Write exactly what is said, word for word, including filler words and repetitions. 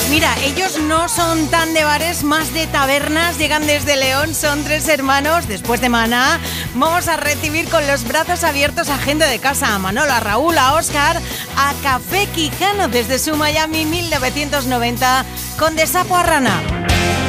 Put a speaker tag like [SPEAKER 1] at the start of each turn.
[SPEAKER 1] Mira, ellos no son tan de bares, más de tabernas, llegan desde León, son tres hermanos. Después de Maná, vamos a recibir con los brazos abiertos a gente de casa, a Manolo, a Raúl, a Óscar, a Café Quijano desde su Miami mil novecientos noventa con De Sapo a Rana.